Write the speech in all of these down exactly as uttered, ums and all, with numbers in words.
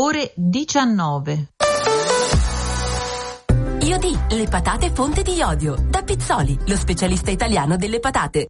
ore diciannove. Iodi, le patate fonte di iodio. Da Pizzoli, lo specialista italiano delle patate.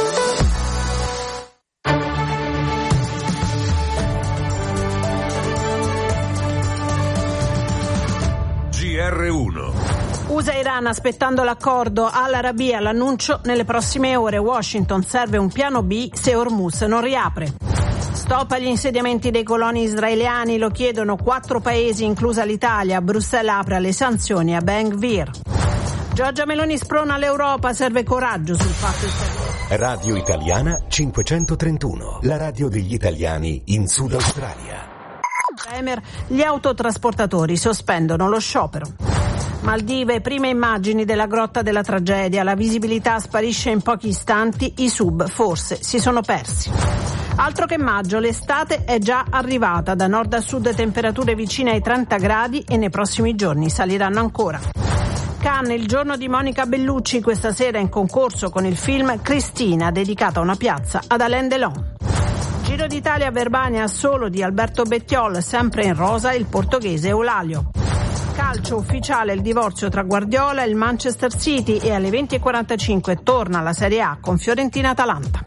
G R uno. U S A e Iran aspettando l'accordo, Al-Arabia l'annuncio nelle prossime ore. Washington serve un piano B se Hormuz non riapre. Stop agli insediamenti dei coloni israeliani, lo chiedono quattro paesi inclusa l'Italia. Bruxelles apre le sanzioni a Ben Gvir. Giorgia Meloni sprona l'Europa, serve coraggio sul fatto. Radio Italiana cinquecentotrentuno, la radio degli italiani in Sud Australia. Premier, gli autotrasportatori sospendono lo sciopero. Maldive, prime immagini della grotta della tragedia, la visibilità sparisce in pochi istanti, i sub forse si sono persi. Altro che maggio, l'estate è già arrivata, da nord a sud temperature vicine ai trenta gradi e nei prossimi giorni saliranno ancora. Cannes, il giorno di Monica Bellucci, questa sera in concorso con il film Cristina, dedicato a una piazza ad Alain Delon. Giro d'Italia a Verbania solo di Alberto Bettiol, sempre in rosa il portoghese Eulalio. Calcio ufficiale il divorzio tra Guardiola e il Manchester City e alle venti e quarantacinque torna la Serie A con Fiorentina-Atalanta.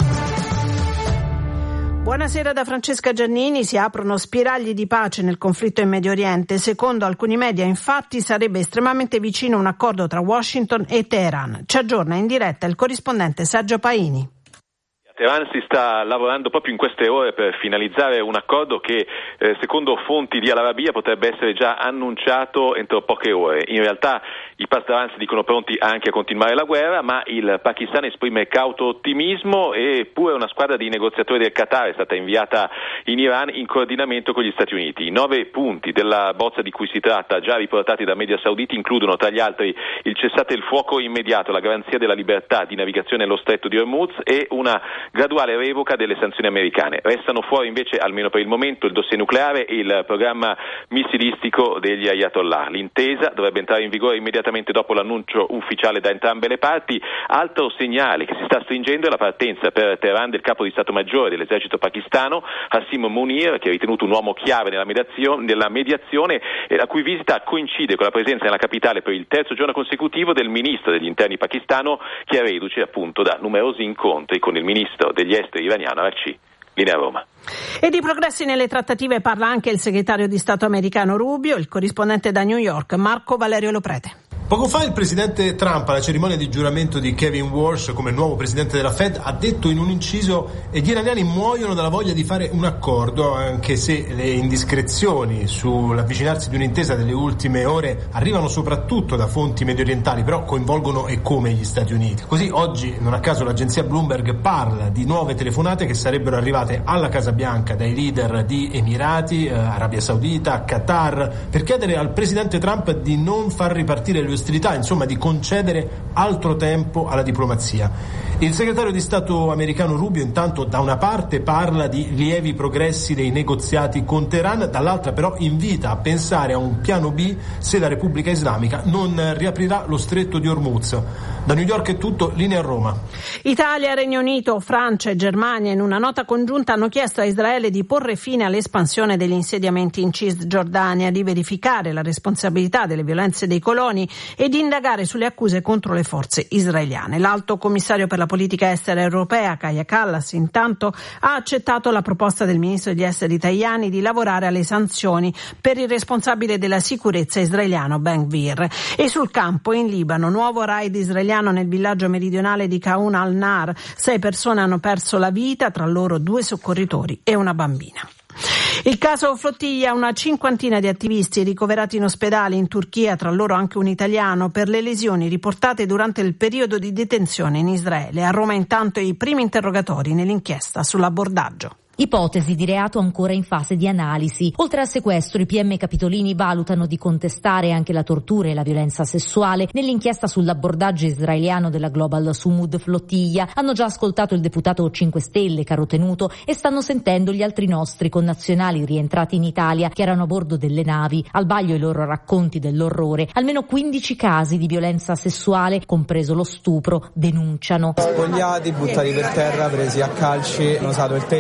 Buonasera da Francesca Giannini. Si aprono spiragli di pace nel conflitto in Medio Oriente. Secondo alcuni media, infatti, sarebbe estremamente vicino un accordo tra Washington e Teheran. Ci aggiorna in diretta il corrispondente Sergio Paini. Teheran si sta lavorando proprio in queste ore per finalizzare un accordo che, eh, secondo fonti di Al-Arabia, potrebbe essere già annunciato entro poche ore. In realtà i Pasdaran si dicono pronti anche a continuare la guerra, ma il Pakistan esprime cauto ottimismo e pure una squadra di negoziatori del Qatar è stata inviata in Iran in coordinamento con gli Stati Uniti. I nove punti della bozza di cui si tratta, già riportati da media sauditi, includono tra gli altri il cessate il fuoco immediato, la garanzia della libertà di navigazione nello stretto di Hormuz e una graduale revoca delle sanzioni americane. Restano fuori invece, almeno per il momento, il dossier nucleare e il programma missilistico degli Ayatollah. L'intesa dovrebbe entrare in vigore immediatamente dopo l'annuncio ufficiale da entrambe le parti. Altro segnale che si sta stringendo è la partenza per Teheran del capo di Stato Maggiore dell'esercito pakistano, Hassim Munir, che è ritenuto un uomo chiave nella mediazione, nella mediazione e la cui visita coincide con la presenza nella capitale per il terzo giorno consecutivo del ministro degli interni pakistano, che è reduce appunto da numerosi incontri con il ministro degli esteri iraniano Araghchi. Linea Roma. E di progressi nelle trattative parla anche il segretario di Stato americano Rubio, il corrispondente da New York Marco Valerio Loprete. Poco fa il presidente Trump, alla cerimonia di giuramento di Kevin Walsh come nuovo presidente della Fed, ha detto in un inciso: gli iraniani muoiono dalla voglia di fare un accordo, anche se le indiscrezioni sull'avvicinarsi di un'intesa delle ultime ore arrivano soprattutto da fonti mediorientali, però coinvolgono e come gli Stati Uniti. Così oggi, non a caso, l'agenzia Bloomberg parla di nuove telefonate che sarebbero arrivate alla Casa Bianca dai leader di Emirati, eh, Arabia Saudita, Qatar, per chiedere al presidente Trump di non far ripartire le ostilità, insomma di concedere altro tempo alla diplomazia. Il segretario di Stato americano Rubio intanto da una parte parla di lievi progressi dei negoziati con Teheran, dall'altra però invita a pensare a un piano B se la Repubblica Islamica non riaprirà lo stretto di Hormuz. Da New York è tutto, linea a Roma. Italia, Regno Unito, Francia e Germania in una nota congiunta hanno chiesto a Israele di porre fine all'espansione degli insediamenti in Cisgiordania, di verificare la responsabilità delle violenze dei coloni e di indagare sulle accuse contro le forze israeliane. L'alto commissario per la politica estera europea, Kaja Kallas, intanto ha accettato la proposta del ministro degli esteri Tajani di lavorare alle sanzioni per il responsabile della sicurezza israeliano Ben Gvir. E sul campo in Libano, nuovo raid israeliano nel villaggio meridionale di Kaun al-Nar. Sei persone hanno perso la vita, tra loro due soccorritori e una bambina. Il caso Flottiglia, una cinquantina di attivisti ricoverati in ospedale in Turchia, tra loro anche un italiano, per le lesioni riportate durante il periodo di detenzione in Israele. A Roma intanto i primi interrogatori nell'inchiesta sull'abordaggio. Ipotesi di reato ancora in fase di analisi. Oltre al sequestro, i P M capitolini valutano di contestare anche la tortura e la violenza sessuale nell'inchiesta sull'abbordaggio israeliano della Global Sumud Flottiglia. Hanno già ascoltato il deputato cinque Stelle Caro Tenuto e stanno sentendo gli altri nostri connazionali rientrati in Italia che erano a bordo delle navi. Al vaglio i loro racconti dell'orrore. Almeno quindici casi di violenza sessuale, compreso lo stupro, denunciano. Spogliati, buttati per terra, presi a calci, hanno usato il taser.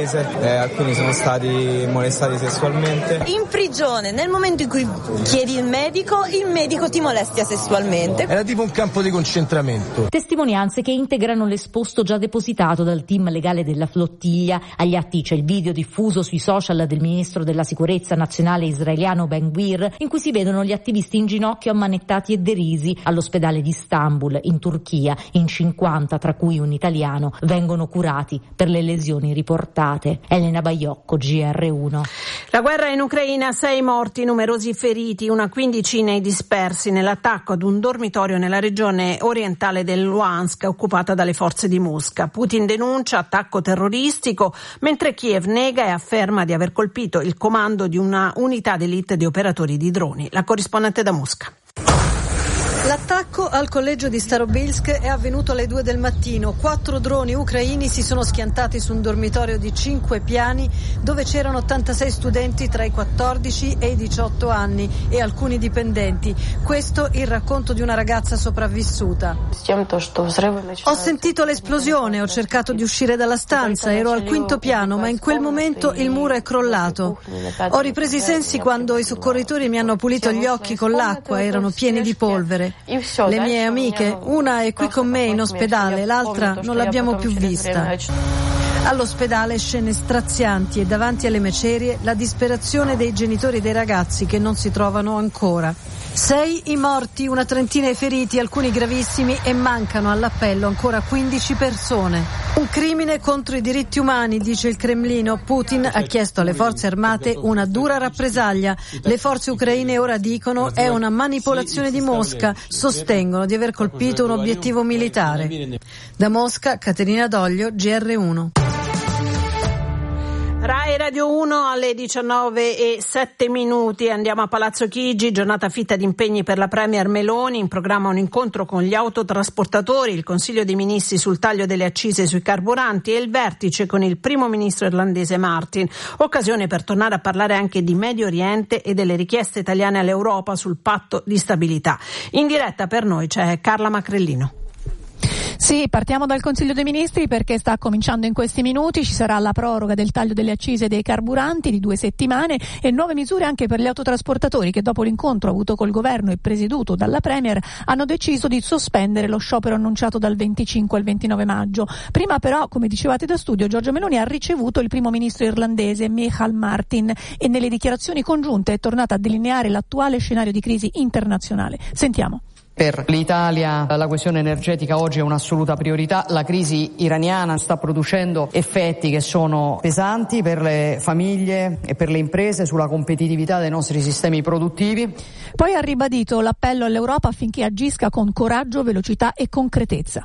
eh, alcuni sono stati molestati sessualmente. In prigione, nel momento in cui chiedi il medico, il medico ti molestia sessualmente. Era tipo un campo di concentramento. Testimonianze che integrano l'esposto già depositato dal team legale della flottiglia. Agli atti c'è il video diffuso sui social del ministro della sicurezza nazionale israeliano Ben Gvir, in cui si vedono gli attivisti in ginocchio ammanettati e derisi all'ospedale di Istanbul, in Turchia. In cinquanta, tra cui un italiano, vengono curati per le lesioni riportate. Elena Baiocco, G R uno. La guerra in Ucraina, sei morti, numerosi feriti, una quindicina i dispersi nell'attacco ad un dormitorio nella regione orientale del Luhansk occupata dalle forze di Mosca. Putin denuncia attacco terroristico, mentre Kiev nega e afferma di aver colpito il comando di una unità d'élite di operatori di droni. La corrispondente da Mosca. L'attacco al collegio di Starobilsk è avvenuto alle due del mattino. Quattro droni ucraini si sono schiantati su un dormitorio di cinque piani dove c'erano ottantasei studenti tra i quattordici e i diciotto anni e alcuni dipendenti. Questo il racconto di una ragazza sopravvissuta. Ho sentito l'esplosione, ho cercato di uscire dalla stanza, ero al quinto piano, ma in quel momento il muro è crollato. Ho ripreso i sensi quando i soccorritori mi hanno pulito gli occhi con l'acqua, erano pieni di polvere. Le mie amiche, una è qui con me in ospedale, l'altra non l'abbiamo più vista. All'ospedale scene strazianti e davanti alle macerie la disperazione dei genitori dei ragazzi che non si trovano ancora. Sei i morti, una trentina i feriti, alcuni gravissimi, e mancano all'appello ancora quindici persone. Un crimine contro i diritti umani, dice il Cremlino. Putin ha chiesto alle forze armate una dura rappresaglia. Le forze ucraine ora dicono è una manipolazione di Mosca, sostengono di aver colpito un obiettivo militare. Da Mosca, Caterina Doglio, G R uno. Rai Radio uno alle diciannove e sette minuti. Andiamo a Palazzo Chigi, giornata fitta di impegni per la Premier Meloni. In programma un incontro con gli autotrasportatori, il Consiglio dei Ministri sul taglio delle accise sui carburanti e il vertice con il primo ministro irlandese Martin. Occasione per tornare a parlare anche di Medio Oriente e delle richieste italiane all'Europa sul patto di stabilità. In diretta per noi c'è Carla Macrellino. Sì, partiamo dal Consiglio dei Ministri perché sta cominciando in questi minuti. Ci sarà la proroga del taglio delle accise dei carburanti di due settimane e nuove misure anche per gli autotrasportatori che dopo l'incontro avuto col governo e presieduto dalla Premier hanno deciso di sospendere lo sciopero annunciato dal venticinque al ventinove maggio. Prima però, come dicevate da studio, Giorgia Meloni ha ricevuto il primo ministro irlandese Micheál Martin e nelle dichiarazioni congiunte è tornata a delineare l'attuale scenario di crisi internazionale. Sentiamo. Per l'Italia la questione energetica oggi è un'assoluta priorità. La crisi iraniana sta producendo effetti che sono pesanti per le famiglie e per le imprese sulla competitività dei nostri sistemi produttivi. Poi ha ribadito l'appello all'Europa affinché agisca con coraggio, velocità e concretezza.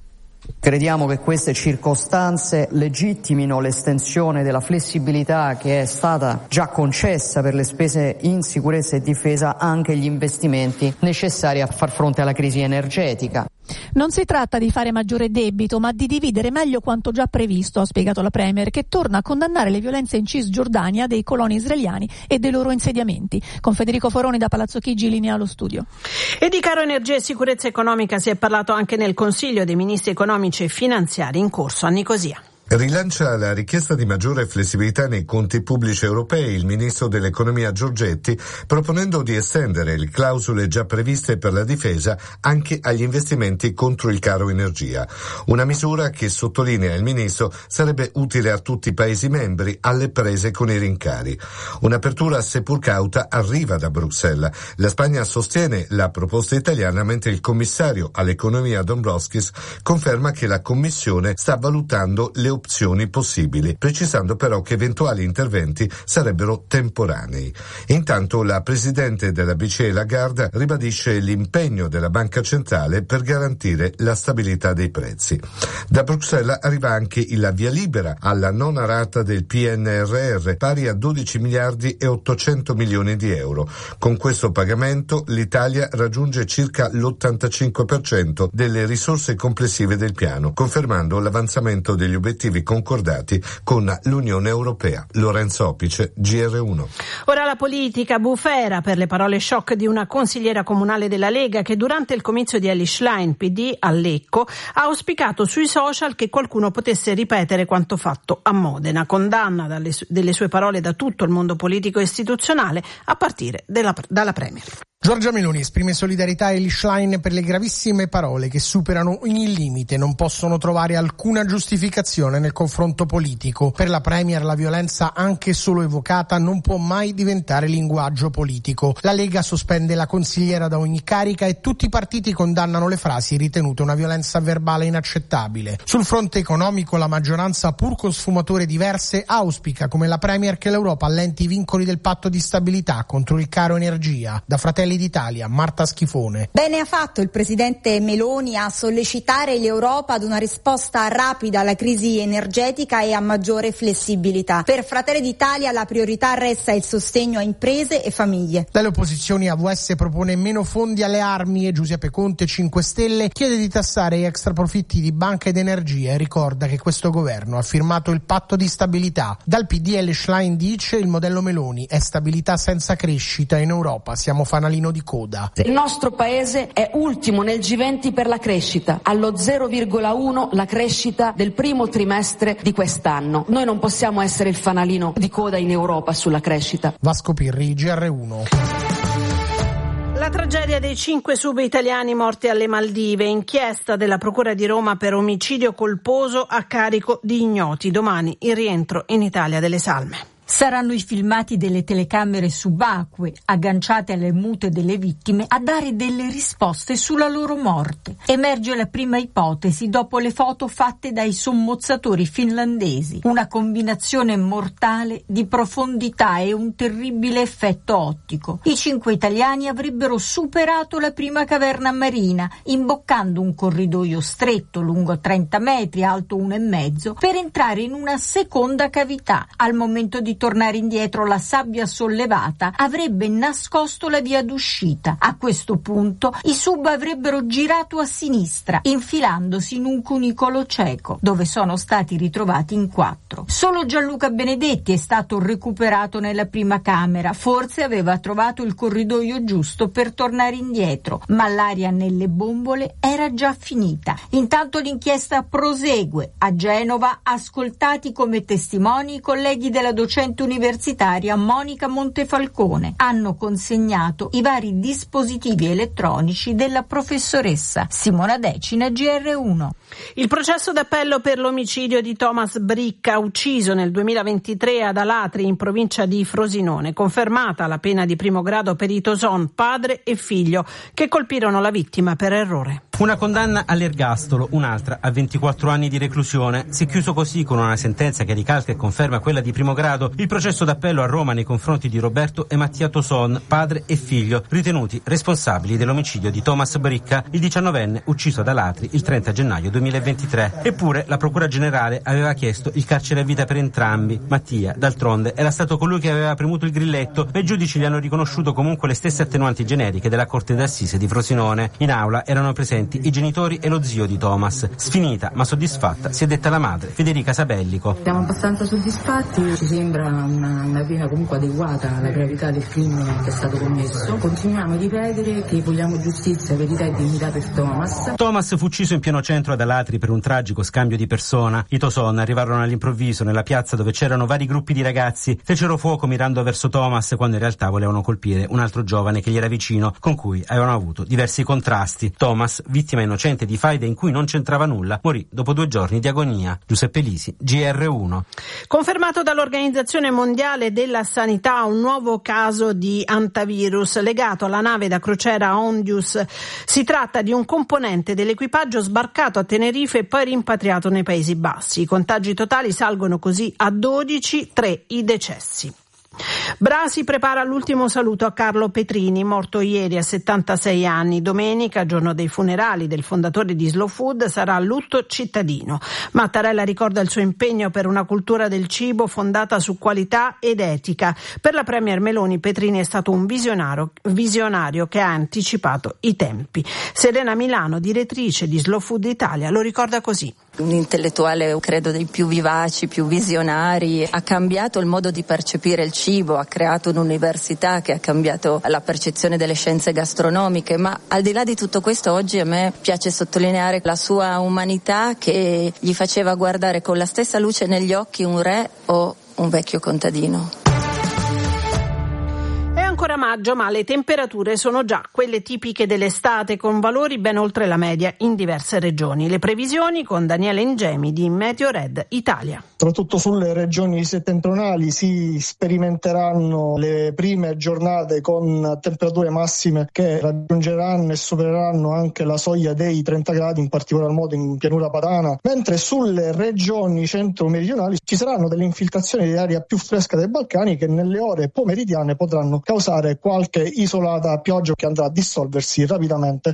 Crediamo che queste circostanze legittimino l'estensione della flessibilità che è stata già concessa per le spese in sicurezza e difesa anche agli investimenti necessari a far fronte alla crisi energetica. Non si tratta di fare maggiore debito, ma di dividere meglio quanto già previsto, ha spiegato la Premier, che torna a condannare le violenze in Cisgiordania dei coloni israeliani e dei loro insediamenti. Con Federico Foroni da Palazzo Chigi, linea allo studio. E di caro energia e sicurezza economica si è parlato anche nel Consiglio dei Ministri economici e finanziari in corso a Nicosia. Rilancia la richiesta di maggiore flessibilità nei conti pubblici europei il ministro dell'economia Giorgetti, proponendo di estendere le clausole già previste per la difesa anche agli investimenti contro il caro energia. Una misura che, sottolinea il ministro, sarebbe utile a tutti i Paesi membri alle prese con i rincari. Un'apertura seppur cauta arriva da Bruxelles. La Spagna sostiene la proposta italiana, mentre il commissario all'economia Dombrovskis conferma che la Commissione sta valutando le opzioni possibili, precisando però che eventuali interventi sarebbero temporanei. Intanto la presidente della B C E Lagarde ribadisce l'impegno della Banca Centrale per garantire la stabilità dei prezzi. Da Bruxelles arriva anche il via libera alla nona rata del P N R R, pari a dodici miliardi e ottocento milioni di euro. Con questo pagamento l'Italia raggiunge circa l'ottantacinque per cento delle risorse complessive del piano, confermando l'avanzamento degli obiettivi obiettivi concordati con l'Unione Europea. Lorenzo Opice, G R uno. Ora la politica, bufera per le parole shock di una consigliera comunale della Lega che durante il comizio di Elly Schlein, P D, a Lecco, ha auspicato sui social che qualcuno potesse ripetere quanto fatto a Modena. Condanna dalle, delle sue parole da tutto il mondo politico e istituzionale, a partire della, dalla Premier. Giorgia Meloni esprime solidarietà a Elly Schlein per le gravissime parole che superano ogni limite, non possono trovare alcuna giustificazione nel confronto politico. Per la Premier la violenza anche solo evocata non può mai diventare linguaggio politico. La Lega sospende la consigliera da ogni carica e tutti i partiti condannano le frasi ritenute una violenza verbale inaccettabile. Sul fronte economico la maggioranza, pur con sfumature diverse, auspica come la Premier che l'Europa allenti i vincoli del patto di stabilità contro il caro energia. Da Fratelli d'Italia, Marta Schifone. Bene ha fatto il presidente Meloni a sollecitare l'Europa ad una risposta rapida alla crisi energetica e a maggiore flessibilità. Per Fratelli d'Italia la priorità resta il sostegno a imprese e famiglie. Dalle opposizioni A V S propone meno fondi alle armi e Giuseppe Conte, cinque Stelle, chiede di tassare gli extraprofitti di banca ed energia e ricorda che questo governo ha firmato il patto di stabilità. Dal P D Elly Schlein dice il modello Meloni è stabilità senza crescita, in Europa siamo fanalini di coda. Il nostro paese è ultimo nel G venti per la crescita, allo zero virgola uno la crescita del primo trimestre di quest'anno. Noi non possiamo essere il fanalino di coda in Europa sulla crescita. Vasco Pirri, G R uno. La tragedia dei cinque sub italiani morti alle Maldive, inchiesta della Procura di Roma per omicidio colposo a carico di ignoti. Domani il rientro in Italia delle salme. Saranno i filmati delle telecamere subacquee, agganciate alle mute delle vittime, a dare delle risposte sulla loro morte. Emerge la prima ipotesi dopo le foto fatte dai sommozzatori finlandesi. Una combinazione mortale di profondità e un terribile effetto ottico. I cinque italiani avrebbero superato la prima caverna marina, imboccando un corridoio stretto, lungo trenta metri, alto uno e mezzo, per entrare in una seconda cavità. Al momento di tornare indietro la sabbia sollevata avrebbe nascosto la via d'uscita. A questo punto i sub avrebbero girato a sinistra, infilandosi in un cunicolo cieco, dove sono stati ritrovati in quattro. Solo Gianluca Benedetti è stato recuperato nella prima camera, forse aveva trovato il corridoio giusto per tornare indietro, ma l'aria nelle bombole era già finita. Intanto l'inchiesta prosegue. A Genova, ascoltati come testimoni i colleghi della docente universitaria Monica Montefalcone, hanno consegnato i vari dispositivi elettronici della professoressa. Simona Decina, G R uno. Il processo d'appello per l'omicidio di Thomas Bricca, ucciso nel duemilaventitré ad Alatri in provincia di Frosinone, confermata la pena di primo grado per i Toson, padre e figlio, che colpirono la vittima per errore. Una condanna all'ergastolo, un'altra a ventiquattro anni di reclusione. Si è chiuso così, con una sentenza che ricalca e conferma quella di primo grado, il processo d'appello a Roma nei confronti di Roberto e Mattia Toson, padre e figlio, ritenuti responsabili dell'omicidio di Thomas Bricca, il diciannovenne ucciso ad Alatri il trenta gennaio duemilaventitré. Eppure la Procura Generale aveva chiesto il carcere a vita per entrambi. Mattia, d'altronde, era stato colui che aveva premuto il grilletto e i giudici gli hanno riconosciuto comunque le stesse attenuanti generiche della Corte d'Assise di Frosinone. In aula erano presenti i genitori e lo zio di Thomas. Sfinita ma soddisfatta si è detta la madre, Federica Sabellico. Siamo abbastanza soddisfatti, ci sembra una, una pena comunque adeguata alla gravità del crimine che è stato commesso. Continuiamo a ripetere che vogliamo giustizia, verità e dignità per Thomas. Thomas fu ucciso in pieno centro ad Alatri per un tragico scambio di persona. I Toson arrivarono all'improvviso nella piazza dove c'erano vari gruppi di ragazzi, fecero fuoco mirando verso Thomas quando in realtà volevano colpire un altro giovane che gli era vicino, con cui avevano avuto diversi contrasti. Thomas, vittima innocente di faide in cui non c'entrava nulla, morì dopo due giorni di agonia. Giuseppe Lisi, G R uno. Confermato dall'Organizzazione Mondiale della Sanità un nuovo caso di antivirus legato alla nave da crociera Ondius. Si tratta di un componente dell'equipaggio sbarcato a Tenerife e poi rimpatriato nei Paesi Bassi. I contagi totali salgono così a dodici, tre i decessi. Brasi prepara l'ultimo saluto a Carlo Petrini, morto ieri a settantasei anni. Domenica, giorno dei funerali del fondatore di Slow Food, sarà lutto cittadino. Mattarella ricorda il suo impegno per una cultura del cibo fondata su qualità ed etica. Per la Premier Meloni, Petrini è stato un visionario, visionario che ha anticipato i tempi. Serena Milano, direttrice di Slow Food Italia, lo ricorda così. un intellettuale credo dei più vivaci, più visionari, ha cambiato il modo di percepire il cibo, ha creato un'università che ha cambiato la percezione delle scienze gastronomiche, ma al di là di tutto questo oggi a me piace sottolineare la sua umanità che gli faceva guardare con la stessa luce negli occhi un re o un vecchio contadino. È ancora maggio, ma le temperature sono già quelle tipiche dell'estate, con valori ben oltre la media in diverse regioni. Le previsioni con Daniele Ingemi di Meteored Italia. Soprattutto sulle regioni settentrionali si sperimenteranno le prime giornate con temperature massime che raggiungeranno e supereranno anche la soglia dei trenta gradi, in particolar modo in pianura padana, mentre sulle regioni centro-meridionali ci saranno delle infiltrazioni di aria più fresca dai Balcani che nelle ore pomeridiane potranno causare qualche isolata pioggia che andrà a dissolversi rapidamente.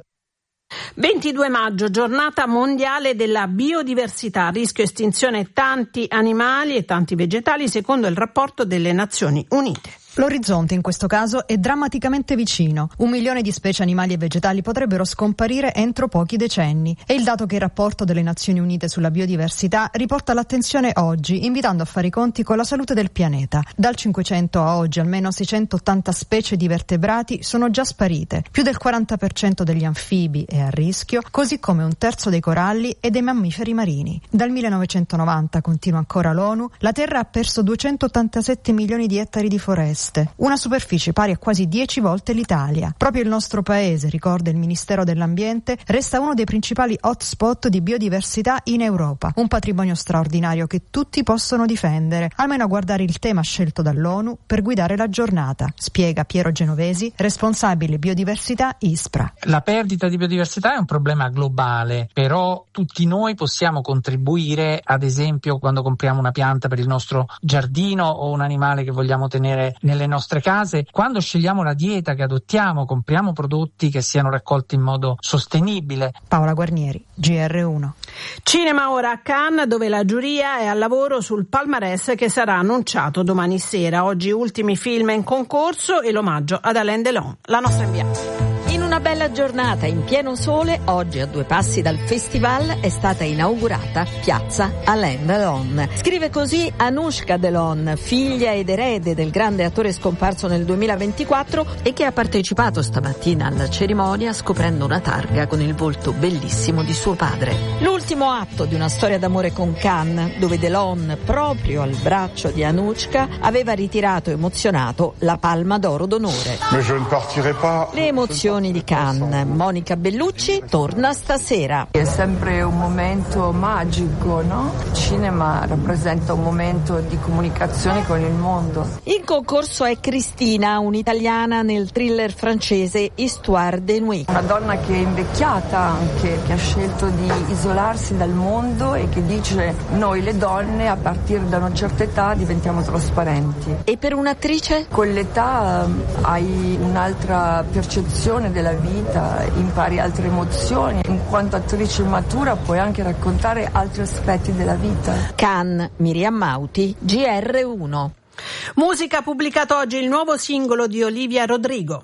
ventidue maggio, giornata mondiale della biodiversità, rischio estinzione tanti animali e tanti vegetali secondo il rapporto delle Nazioni Unite. L'orizzonte in questo caso è drammaticamente vicino. Un milione di specie animali e vegetali potrebbero scomparire entro pochi decenni. È il dato che il rapporto delle Nazioni Unite sulla biodiversità riporta all'attenzione oggi, invitando a fare i conti con la salute del pianeta. Dal Cinquecento a oggi almeno seicentottanta specie di vertebrati sono già sparite. Più del quaranta per cento degli anfibi è a rischio, così come un terzo dei coralli e dei mammiferi marini. Dal millenovecentonovanta, continua ancora l'ONU, la Terra ha perso duecentottantasette milioni di ettari di foreste, una superficie pari a quasi dieci volte l'Italia. Proprio il nostro paese, ricorda il Ministero dell'Ambiente, resta uno dei principali hotspot di biodiversità in Europa, un patrimonio straordinario che tutti possono difendere, almeno a guardare il tema scelto dall'ONU per guidare la giornata, spiega Piero Genovesi, responsabile biodiversità ISPRA. La perdita di biodiversità è un problema globale, però tutti noi possiamo contribuire, ad esempio quando compriamo una pianta per il nostro giardino o un animale che vogliamo tenere nelle nostre case, quando scegliamo la dieta che adottiamo, compriamo prodotti che siano raccolti in modo sostenibile. Paola Guarnieri, G R uno. Cinema ora a Cannes, dove la giuria è al lavoro sul palmarès che sarà annunciato domani sera. Oggi ultimi film in concorso e l'omaggio ad Alain Delon, la nostra inviata. In una bella giornata in pieno sole, oggi a due passi dal festival è stata inaugurata Piazza Alain Delon. Scrive così Anushka Delon, figlia ed erede del grande attore scomparso nel duemilaventiquattro e che ha partecipato stamattina alla cerimonia scoprendo una targa con il volto bellissimo di suo padre. L'ultimo atto di una storia d'amore con Cannes, dove Delon, proprio al braccio di Anushka, aveva ritirato emozionato la Palma d'Oro d'onore. Le emozioni di Cannes. Monica Bellucci torna stasera. È sempre un momento magico, no? Il cinema rappresenta un momento di comunicazione con il mondo. In concorso è Cristina, un'italiana nel thriller francese Histoire de Nuit. Una donna che è invecchiata anche, che ha scelto di isolarsi dal mondo e che dice: noi le donne a partire da una certa età diventiamo trasparenti. E per un'attrice? Con l'età hai un'altra percezione della vita, impari altre emozioni. In quanto attrice matura puoi anche raccontare altri aspetti della vita. Cannes, Miriam Mauti, G R uno. Musica, pubblicato oggi il nuovo singolo di Olivia Rodrigo.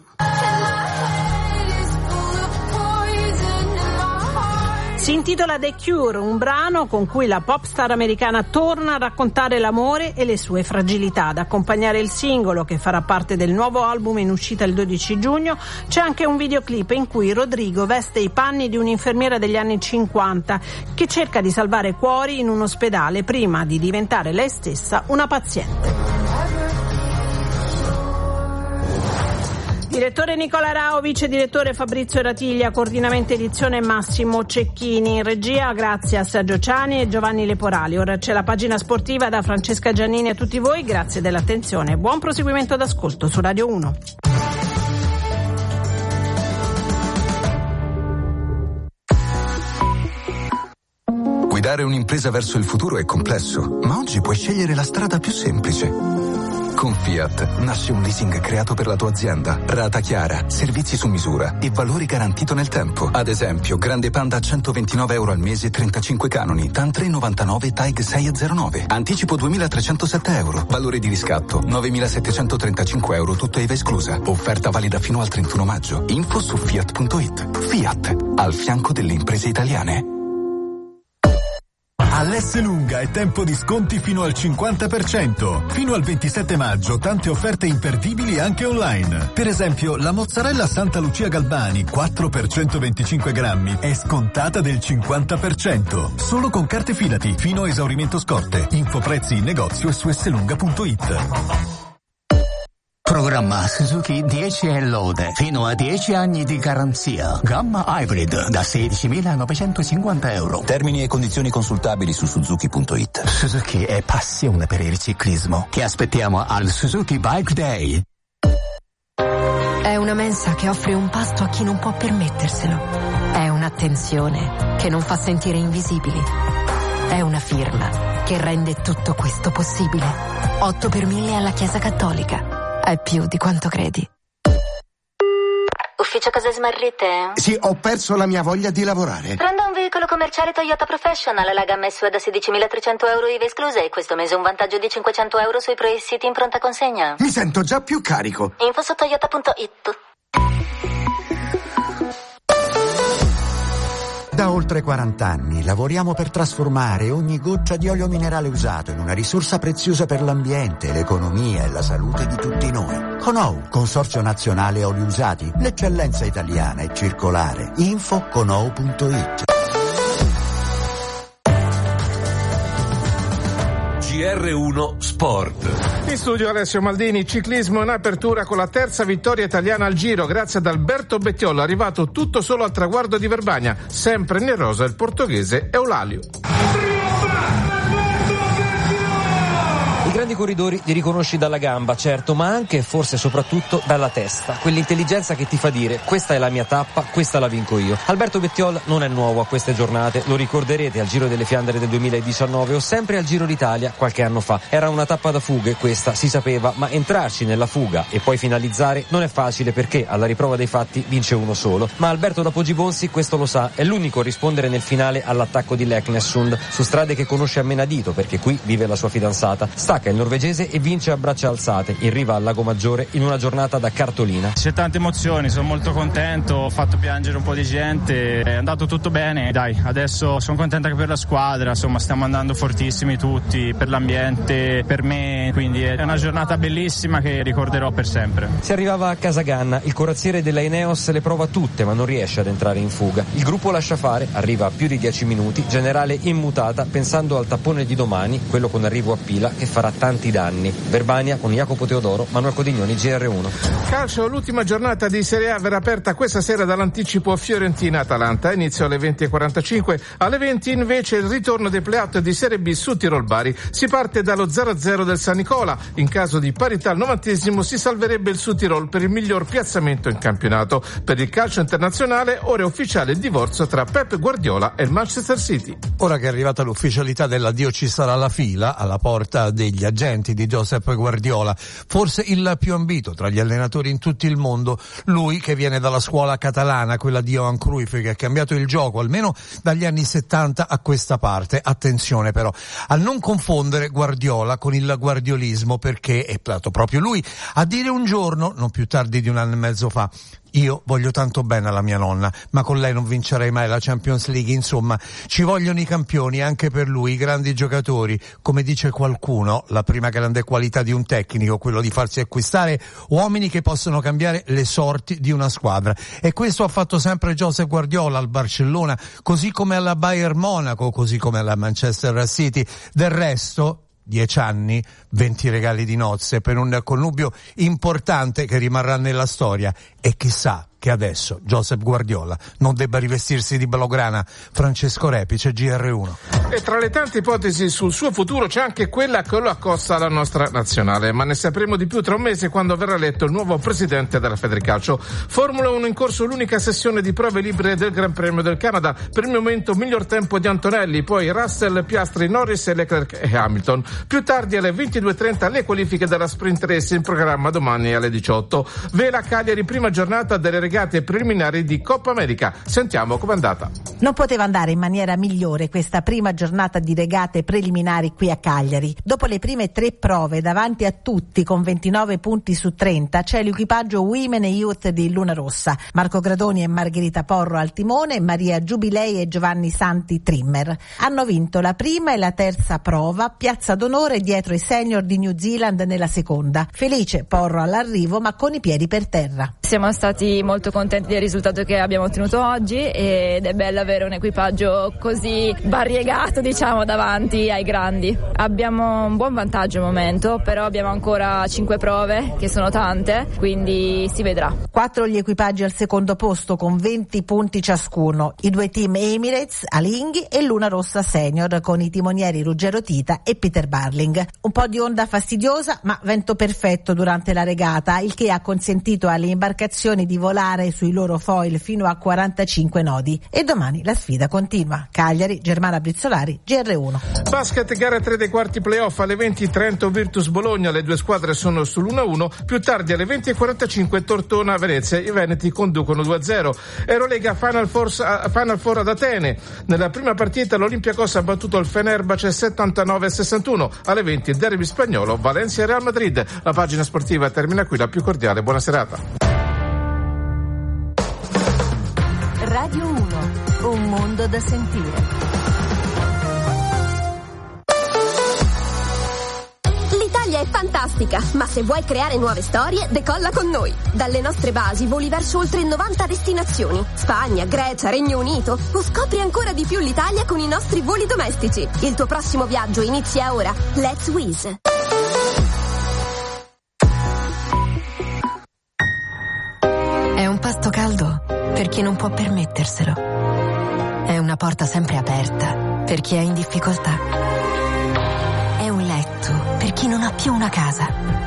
Si intitola The Cure, un brano con cui la pop star americana torna a raccontare l'amore e le sue fragilità. Ad accompagnare il singolo, che farà parte del nuovo album in uscita il dodici giugno, c'è anche un videoclip in cui Rodrigo veste i panni di un'infermiera degli anni cinquanta che cerca di salvare cuori in un ospedale prima di diventare lei stessa una paziente. Direttore Nicola Rao, vice direttore Fabrizio Ratiglia, coordinamento edizione Massimo Cecchini, in regia grazie a Sergio Ciani e Giovanni Leporali. Ora c'è la pagina sportiva da Francesca Giannini. A tutti voi grazie dell'attenzione, buon proseguimento d'ascolto su Radio uno. Guidare un'impresa verso il futuro è complesso, ma oggi puoi scegliere la strada più semplice. Con Fiat nasce un leasing creato per la tua azienda, rata chiara, servizi su misura e valori garantito nel tempo. Ad esempio, Grande Panda a centoventinove euro al mese e trentacinque canoni, TAN tre novantanove, TAG sei a zero nove. Anticipo duemilatrecentosette euro, valore di riscatto novemilasettecentotrentacinque euro, tutta I V A esclusa. Offerta valida fino al trentuno maggio. Info su fiat punto it. Fiat, al fianco delle imprese italiane. All'Esselunga è tempo di sconti fino al cinquanta per cento. Fino al ventisette maggio tante offerte imperdibili anche online. Per esempio la mozzarella Santa Lucia Galbani quattro per centoventicinque grammi è scontata del cinquanta per cento. Solo con carte Filati fino a esaurimento scorte. Info prezzi in negozio e su esselunga punto it. Programma Suzuki dieci e lode, fino a dieci anni di garanzia. Gamma Hybrid da sedicimilanovecentocinquanta euro. Termini e condizioni consultabili su suzuki punto it. Suzuki è passione per il ciclismo. Ti aspettiamo al Suzuki Bike Day. È una mensa che offre un pasto a chi non può permetterselo. È un'attenzione che non fa sentire invisibili. È una firma che rende tutto questo possibile. otto per mille alla Chiesa Cattolica. È più di quanto credi. Ufficio cose smarrite? Sì, ho perso la mia voglia di lavorare. Prendo un veicolo commerciale Toyota Professional, la gamma S U V da sedicimilatrecento euro I V A escluse e questo mese un vantaggio di cinquecento euro sui pre-siti in pronta consegna. Mi sento già più carico. Info su toyota punto it. Da oltre quaranta anni lavoriamo per trasformare ogni goccia di olio minerale usato in una risorsa preziosa per l'ambiente, l'economia e la salute di tutti noi. Conou, Consorzio Nazionale Oli Usati, l'eccellenza italiana e circolare. Info conou punto it. G R uno Sport. In studio Alessio Maldini, ciclismo in apertura con la terza vittoria italiana al Giro grazie ad Alberto Bettiol, arrivato tutto solo al traguardo di Verbania, sempre nel rosa il portoghese Eulalio. I grandi corridori li riconosci dalla gamba, certo, ma anche e forse soprattutto dalla testa. Quell'intelligenza che ti fa dire: questa è la mia tappa, questa la vinco io. Alberto Bettiol non è nuovo a queste giornate, lo ricorderete al Giro delle Fiandre del duemiladiciannove o sempre al Giro d'Italia qualche anno fa. Era una tappa da fughe, questa si sapeva, ma entrarci nella fuga e poi finalizzare non è facile perché alla riprova dei fatti vince uno solo. Ma Alberto da Poggibonsi questo lo sa, è l'unico a rispondere nel finale all'attacco di Leknessund, su strade che conosce a menadito perché qui vive la sua fidanzata. Stacca il norvegese e vince a braccia alzate in riva al Lago Maggiore in una giornata da cartolina. C'è tante emozioni, sono molto contento, ho fatto piangere un po' di gente, è andato tutto bene. Dai, adesso sono contento anche per la squadra, insomma stiamo andando fortissimi tutti, per l'ambiente, per me, quindi è una giornata bellissima che ricorderò per sempre. Si arrivava a Casaganna, il corazziere della Ineos le prova tutte ma non riesce ad entrare in fuga. Il gruppo lascia fare, arriva a più di dieci minuti, generale immutata pensando al tappone di domani, quello con arrivo a Pila che farà tanti danni. Verbania con Jacopo Teodoro, Manuel Codignoni, G R uno. Calcio, l'ultima giornata di Serie A verrà aperta questa sera dall'anticipo Fiorentina-Atalanta, inizio alle venti e quarantacinque, alle venti invece il ritorno dei play-out di Serie B su Tirol-Bari. Si parte dallo zero a zero del San Nicola, in caso di parità al novantesimo si salverebbe il Sud-Tirol per il miglior piazzamento in campionato. Per il calcio internazionale ora è ufficiale il divorzio tra Pep Guardiola e il Manchester City. Ora che è arrivata l'ufficialità dell'addio ci sarà la fila alla porta degli agenti di Josep Guardiola, forse il più ambito tra gli allenatori in tutto il mondo, lui che viene dalla scuola catalana, quella di Johan Cruyff, che ha cambiato il gioco almeno dagli anni settanta a questa parte. Attenzione però a non confondere Guardiola con il guardiolismo, perché è stato proprio lui a dire un giorno, non più tardi di un anno e mezzo fa: io voglio tanto bene alla mia nonna, ma con lei non vincerei mai la Champions League. Insomma, ci vogliono i campioni anche per lui, i grandi giocatori. Come dice qualcuno, la prima grande qualità di un tecnico, quello di farsi acquistare uomini che possono cambiare le sorti di una squadra. E questo ha fatto sempre Josep Guardiola al Barcellona, così come alla Bayern Monaco, così come alla Manchester City. Del resto, Dieci anni, venti regali di nozze per un connubio importante che rimarrà nella storia. E chissà che adesso Josep Guardiola non debba rivestirsi di blaugrana. Francesco Repice, G R uno. E tra le tante ipotesi sul suo futuro c'è anche quella che lo accosta alla nostra nazionale, ma ne sapremo di più tra un mese quando verrà eletto il nuovo presidente della Federcalcio. Formula uno in corso l'unica sessione di prove libere del Gran Premio del Canada. Per il momento miglior tempo di Antonelli, poi Russell, Piastri, Norris e Leclerc e Hamilton. Più tardi alle ventidue e trenta le qualifiche della Sprint Race in programma domani alle diciotto. Vela Cagliari, prima giornata delle regate preliminari di Coppa America. Sentiamo com'è andata. Non poteva andare in maniera migliore questa prima giornata di regate preliminari qui a Cagliari. Dopo le prime tre prove davanti a tutti con ventinove punti su trenta c'è l'equipaggio Women e Youth di Luna Rossa, Marco Gradoni e Margherita Porro al timone, Maria Giubilei e Giovanni Santi trimmer. Hanno vinto la prima e la terza prova, piazza d'onore dietro i senior di New Zealand nella seconda. Felice Porro all'arrivo ma con i piedi per terra. Siamo stati molto contenti del risultato che abbiamo ottenuto oggi ed è bello avere un equipaggio così variegato, diciamo, davanti ai grandi. Abbiamo un buon vantaggio al momento, però abbiamo ancora cinque prove che sono tante, quindi si vedrà. Quattro gli equipaggi al secondo posto con venti punti ciascuno, i due team Emirates, Alinghi e Luna Rossa Senior con i timonieri Ruggero Tita e Peter Barling. Un po' di onda fastidiosa ma vento perfetto durante la regata, il che ha consentito alle imbarcazioni di volare sui loro foil fino a quarantacinque nodi. E domani la sfida continua. Cagliari, Germana Brizzolari, G R uno. Basket, gara tre dei quarti playoff alle venti Trento Virtus Bologna, le due squadre sono sull'uno a uno, più tardi alle venti e quarantacinque Tortona Venezia, i veneti conducono due a zero. Eurolega Final Four, Final Four ad Atene, nella prima partita l'Olympiacos ha battuto il Fenerbahce settantanove a sessantuno, alle venti il derby spagnolo Valencia Real Madrid. La pagina sportiva termina qui, la più cordiale buona serata. Radio uno, un mondo da sentire. L'Italia è fantastica, ma se vuoi creare nuove storie, decolla con noi. Dalle nostre basi voli verso oltre novanta destinazioni. Spagna, Grecia, Regno Unito. O scopri ancora di più l'Italia con i nostri voli domestici. Il tuo prossimo viaggio inizia ora. Let's Wizz. È un pasto caldo per chi non può permetterselo. È una porta sempre aperta per chi è in difficoltà. È un letto per chi non ha più una casa.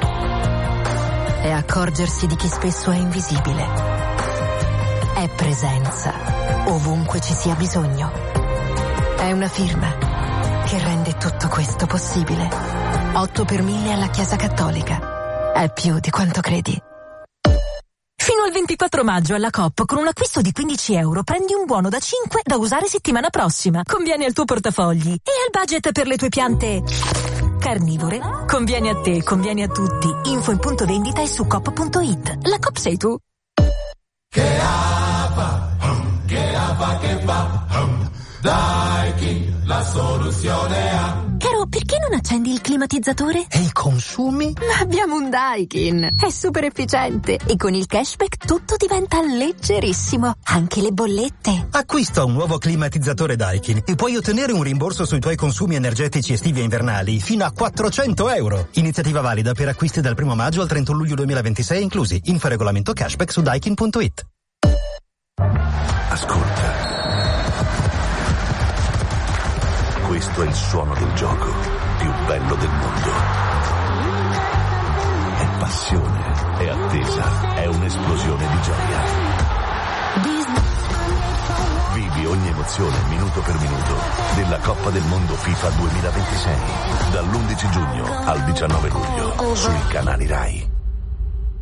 È accorgersi di chi spesso è invisibile. È presenza ovunque ci sia bisogno. È una firma che rende tutto questo possibile. otto per mille alla Chiesa Cattolica. È più di quanto credi. Fino al ventiquattro maggio alla Coop con un acquisto di quindici euro prendi un buono da cinque da usare settimana prossima. Conviene al tuo portafogli e al budget per le tue piante carnivore. Conviene a te, conviene a tutti. Info in punto vendita e su coop punto it. La Coop sei tu. Che apa, che apa che va, Daikin, la soluzione ha. Caro, perché non accendi il climatizzatore? E i consumi? Ma abbiamo un Daikin, è super efficiente e con il cashback tutto diventa leggerissimo, anche le bollette. Acquista un nuovo climatizzatore Daikin e puoi ottenere un rimborso sui tuoi consumi energetici estivi e invernali fino a quattrocento euro. Iniziativa valida per acquisti dal primo maggio al trentun luglio duemilaventisei inclusi. Info regolamento cashback su daikin punto it. Ascolta. Questo è il suono del gioco più bello del mondo. È passione, è attesa, è un'esplosione di gioia. Vivi ogni emozione minuto per minuto della Coppa del Mondo FIFA duemilaventisei dall'undici giugno al diciannove luglio sui canali Rai.